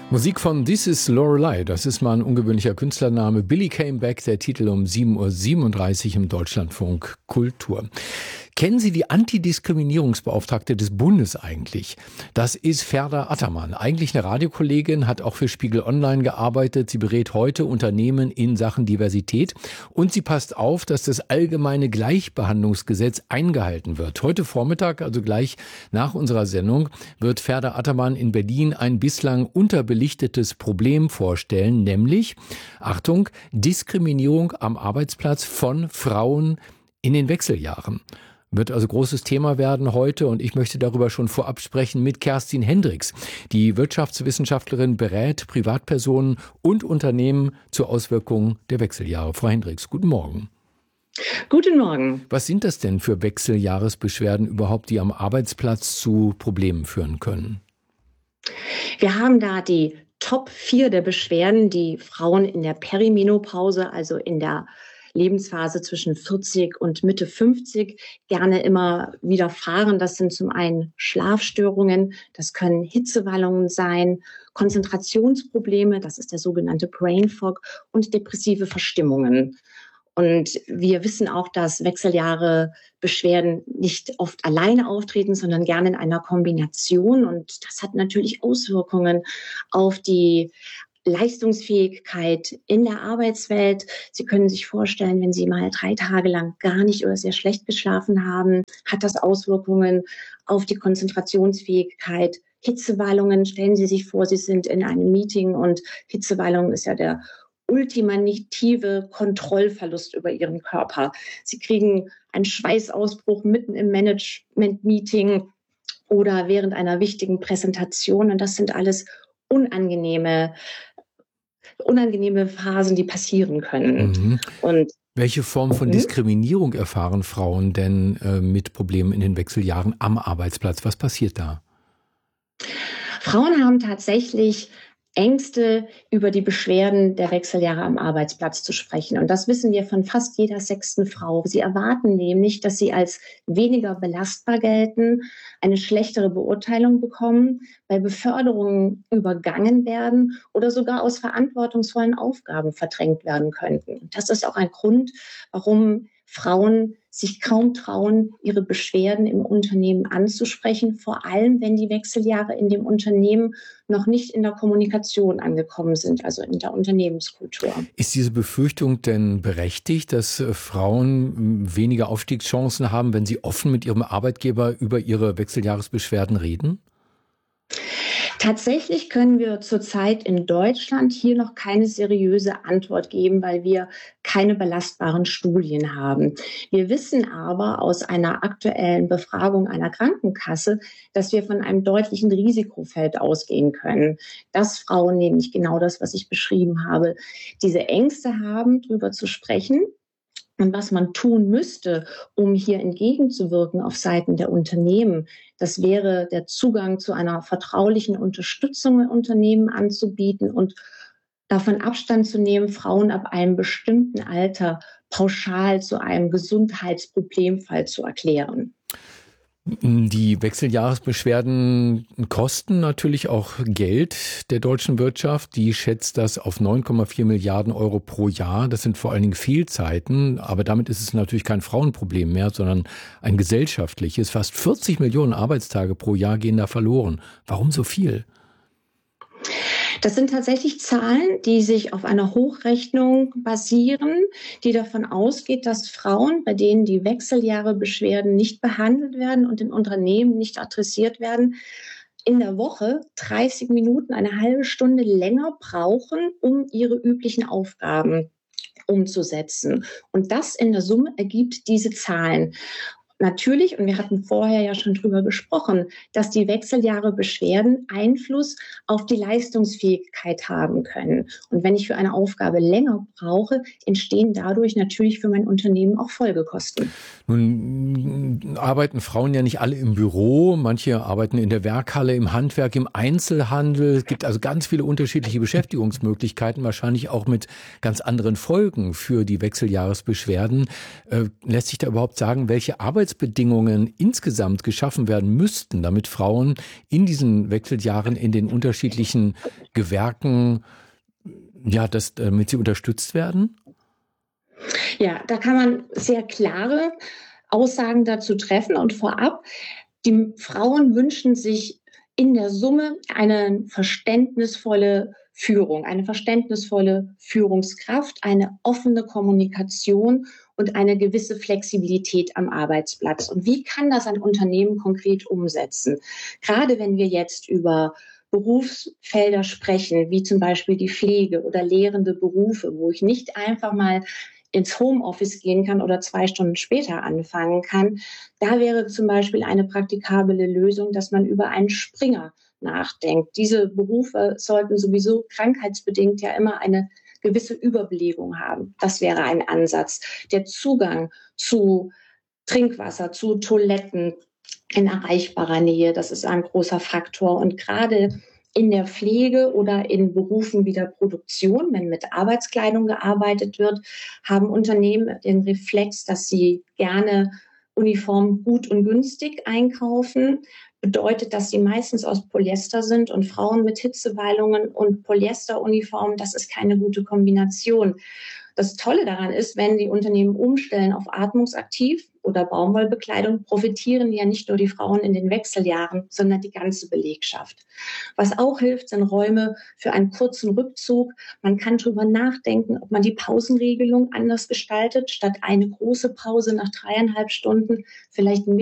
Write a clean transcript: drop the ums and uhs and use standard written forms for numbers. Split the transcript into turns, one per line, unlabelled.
Musik von This is Lorelei, das ist mal ein ungewöhnlicher Künstlername. Billy Came Back, der Titel um 7:37 Uhr im Deutschlandfunk Kultur. Kennen Sie die Antidiskriminierungsbeauftragte des Bundes eigentlich? Das ist Ferda Attermann. Eigentlich eine Radiokollegin, hat auch für Spiegel Online gearbeitet. Sie berät heute Unternehmen in Sachen Diversität und sie passt auf, dass das allgemeine Gleichbehandlungsgesetz eingehalten wird. Heute Vormittag, also gleich nach unserer Sendung, wird Ferda Attermann in Berlin ein bislang unterbelichtetes Problem vorstellen, nämlich, Achtung, Diskriminierung am Arbeitsplatz von Frauen in den Wechseljahren. Wird also großes Thema werden heute und ich möchte darüber schon vorab sprechen mit Kerstin Hendricks. Die Wirtschaftswissenschaftlerin berät Privatpersonen und Unternehmen zur Auswirkung der Wechseljahre. Frau Hendricks, guten Morgen.
Guten Morgen.
Was sind das denn für Wechseljahresbeschwerden überhaupt, die am Arbeitsplatz zu Problemen führen können?
Wir haben da die Top 4 der Beschwerden, die Frauen in der Perimenopause, also in der Lebensphase zwischen 40 und Mitte 50 gerne immer widerfahren. Das sind zum einen Schlafstörungen, das können Hitzewallungen sein, Konzentrationsprobleme, das ist der sogenannte Brain Fog und depressive Verstimmungen. Und wir wissen auch, dass Wechseljahre Beschwerden nicht oft alleine auftreten, sondern gerne in einer Kombination. Und das hat natürlich Auswirkungen auf die Leistungsfähigkeit in der Arbeitswelt. Sie können sich vorstellen, wenn Sie mal 3 Tage lang gar nicht oder sehr schlecht geschlafen haben, hat das Auswirkungen auf die Konzentrationsfähigkeit. Hitzewallungen, stellen Sie sich vor, Sie sind in einem Meeting und Hitzewallung ist ja der ultimative Kontrollverlust über Ihren Körper. Sie kriegen einen Schweißausbruch mitten im Management-Meeting oder während einer wichtigen Präsentation. Und das sind alles unangenehme Phasen, die passieren können.
Mhm.
Und
welche Form von Diskriminierung erfahren Frauen denn mit Problemen in den Wechseljahren am Arbeitsplatz? Was passiert da?
Frauen haben tatsächlich Ängste, über die Beschwerden der Wechseljahre am Arbeitsplatz zu sprechen. Und das wissen wir von fast jeder 6. Frau. Sie erwarten nämlich, dass sie als weniger belastbar gelten, eine schlechtere Beurteilung bekommen, bei Beförderungen übergangen werden oder sogar aus verantwortungsvollen Aufgaben verdrängt werden könnten. Und das ist auch ein Grund, warum Frauen sich kaum trauen, ihre Beschwerden im Unternehmen anzusprechen, vor allem wenn die Wechseljahre in dem Unternehmen noch nicht in der Kommunikation angekommen sind, also in der Unternehmenskultur.
Ist diese Befürchtung denn berechtigt, dass Frauen weniger Aufstiegschancen haben, wenn sie offen mit ihrem Arbeitgeber über ihre Wechseljahresbeschwerden reden?
Tatsächlich können wir zurzeit in Deutschland hier noch keine seriöse Antwort geben, weil wir keine belastbaren Studien haben. Wir wissen aber aus einer aktuellen Befragung einer Krankenkasse, dass wir von einem deutlichen Risikofeld ausgehen können, dass Frauen nämlich genau das, was ich beschrieben habe, diese Ängste haben, darüber zu sprechen. Und was man tun müsste, um hier entgegenzuwirken auf Seiten der Unternehmen, das wäre der Zugang zu einer vertraulichen Unterstützung im Unternehmen anzubieten und davon Abstand zu nehmen, Frauen ab einem bestimmten Alter pauschal zu einem Gesundheitsproblemfall zu erklären.
Die Wechseljahresbeschwerden kosten natürlich auch Geld der deutschen Wirtschaft. Die schätzt das auf 9,4 Milliarden Euro pro Jahr. Das sind vor allen Dingen Fehlzeiten. Aber damit ist es natürlich kein Frauenproblem mehr, sondern ein gesellschaftliches. Fast 40 Millionen Arbeitstage pro Jahr gehen da verloren. Warum so viel?
Das sind tatsächlich Zahlen, die sich auf einer Hochrechnung basieren, die davon ausgeht, dass Frauen, bei denen die Wechseljahrebeschwerden nicht behandelt werden und in Unternehmen nicht adressiert werden, in der Woche 30 Minuten, eine halbe Stunde länger brauchen, um ihre üblichen Aufgaben umzusetzen. Und das in der Summe ergibt diese Zahlen. Natürlich, und wir hatten vorher ja schon drüber gesprochen, dass die Wechseljahrebeschwerden Einfluss auf die Leistungsfähigkeit haben können. Und wenn ich für eine Aufgabe länger brauche, entstehen dadurch natürlich für mein Unternehmen auch Folgekosten.
Nun arbeiten Frauen ja nicht alle im Büro, manche arbeiten in der Werkhalle, im Handwerk, im Einzelhandel. Es gibt also ganz viele unterschiedliche Beschäftigungsmöglichkeiten, wahrscheinlich auch mit ganz anderen Folgen für die Wechseljahresbeschwerden. Lässt sich da überhaupt sagen, welche Arbeitsplätze Arbeitsbedingungen insgesamt geschaffen werden müssten, damit Frauen in diesen Wechseljahren in den unterschiedlichen Gewerken, ja, damit sie unterstützt werden?
Ja, da kann man sehr klare Aussagen dazu treffen und vorab, die Frauen wünschen sich in der Summe eine verständnisvolle Führung, eine verständnisvolle Führungskraft, eine offene Kommunikation und eine gewisse Flexibilität am Arbeitsplatz. Und wie kann das ein Unternehmen konkret umsetzen? Gerade wenn wir jetzt über Berufsfelder sprechen, wie zum Beispiel die Pflege oder lehrende Berufe, wo ich nicht einfach mal ins Homeoffice gehen kann oder 2 Stunden später anfangen kann. Da wäre zum Beispiel eine praktikable Lösung, dass man über einen Springer nachdenkt. Diese Berufe sollten sowieso krankheitsbedingt ja immer eine gewisse Überbelegung haben. Das wäre ein Ansatz. Der Zugang zu Trinkwasser, zu Toiletten in erreichbarer Nähe, das ist ein großer Faktor. Und gerade in der Pflege oder in Berufen wie der Produktion, wenn mit Arbeitskleidung gearbeitet wird, haben Unternehmen den Reflex, dass sie gerne Uniformen gut und günstig einkaufen. Bedeutet, dass sie meistens aus Polyester sind und Frauen mit Hitzewallungen und Polyesteruniformen, das ist keine gute Kombination. Das Tolle daran ist, wenn die Unternehmen umstellen auf atmungsaktiv oder Baumwollbekleidung, profitieren ja nicht nur die Frauen in den Wechseljahren, sondern die ganze Belegschaft. Was auch hilft, sind Räume für einen kurzen Rückzug. Man kann darüber nachdenken, ob man die Pausenregelung anders gestaltet, statt eine große Pause nach 3,5 Stunden vielleicht